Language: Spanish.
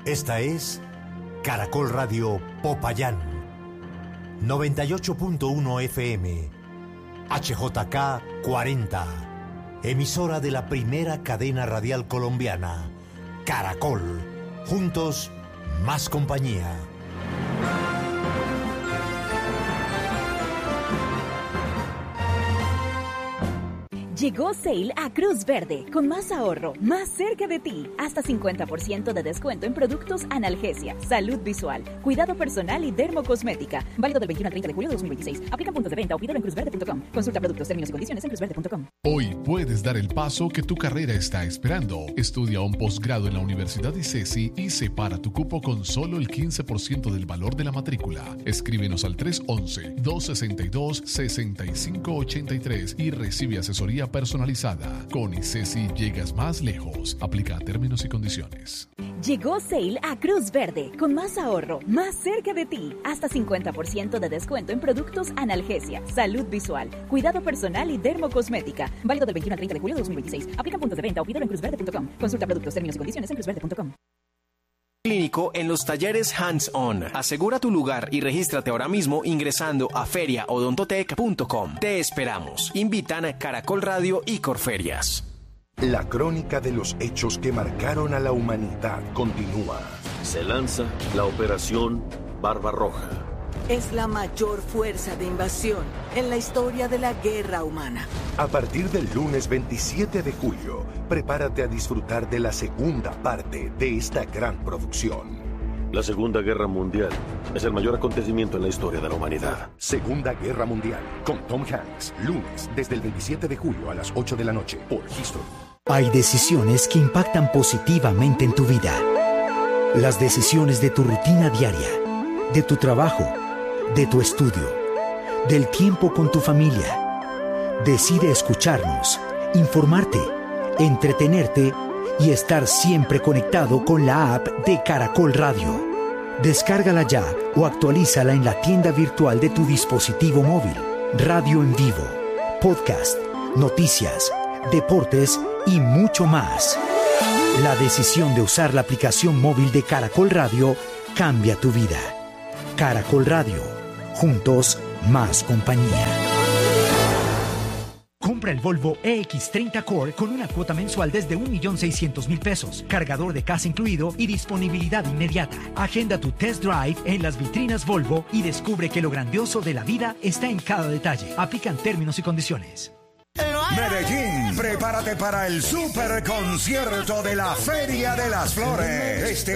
Esta es Caracol Radio Popayán, 98.1 FM, HJK 40, emisora de la primera cadena radial colombiana, Caracol. Juntos, más compañía. Llegó Sale a Cruz Verde, con más ahorro, más cerca de ti. Hasta 50% de descuento en productos analgesia, salud visual, cuidado personal y dermocosmética. Válido del 21 al 30 de julio de 2026. Aplican puntos de venta o pídelo en cruzverde.com. Consulta productos, términos y condiciones en cruzverde.com. Hoy puedes dar el paso que tu carrera está esperando. Estudia un posgrado en la Universidad ICESI y separa tu cupo con solo el 15% del valor de la matrícula. Escríbenos al 311-262-6583 y recibe asesoría personalizada. Con ICESI llegas más lejos. Aplica términos y condiciones. Llegó Sale a Cruz Verde, con más ahorro, más cerca de ti. Hasta 50% de descuento en productos analgesia, salud visual, cuidado personal y dermocosmética. Válido del 21 al 30 de julio de 2026. Aplican puntos de venta o pídelo en cruzverde.com. Consulta productos, términos y condiciones en cruzverde.com. Clínico en los talleres Hands On. Asegura tu lugar y regístrate ahora mismo ingresando a feriaodontotech.com. Te esperamos. Invitan a Caracol Radio y Corferias. La crónica de los hechos que marcaron a la humanidad continúa. Se lanza la Operación Barbarroja. Es la mayor fuerza de invasión en la historia de la guerra humana. A partir del lunes 27 de julio, prepárate a disfrutar de la segunda parte de esta gran producción. La Segunda Guerra Mundial es el mayor acontecimiento en la historia de la humanidad. Segunda Guerra Mundial, con Tom Hanks, lunes desde el 27 de julio a las 8 de la noche por History. Hay decisiones que impactan positivamente en tu vida. Las decisiones de tu rutina diaria, de tu trabajo, de tu estudio, del tiempo con tu familia. Decide escucharnos, informarte, entretenerte y estar siempre conectado con la app de Caracol Radio. Descárgala ya o actualízala en la tienda virtual de tu dispositivo móvil. Radio en vivo, podcast, noticias, deportes y mucho más. La decisión de usar la aplicación móvil de Caracol Radio cambia tu vida. Caracol Radio. Juntos, más compañía. Compra el Volvo EX30 Core con una cuota mensual desde 1.600.000 pesos, cargador de casa incluido y disponibilidad inmediata. Agenda tu test drive en las vitrinas Volvo y descubre que lo grandioso de la vida está en cada detalle. Aplican términos y condiciones. Medellín, prepárate para el super concierto de la Feria de las Flores. Este